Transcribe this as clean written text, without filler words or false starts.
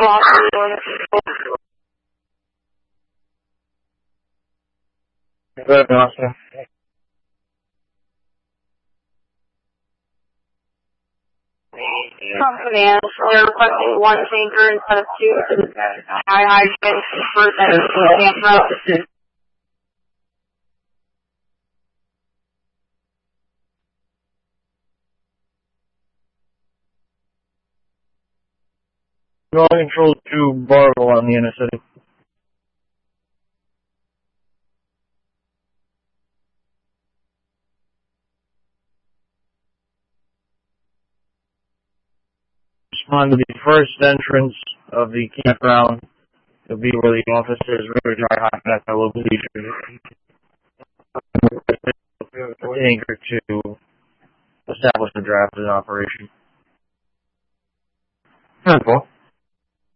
Good, Austin. Company, they're requesting one tanker instead of two. High hydrant for that camp. Control 2 Barville on the inner city. Respond to the first entrance of the campground. It'll be where the officers really dry hot at the local leisure. Anchor to establish the draft in operation. 10-4.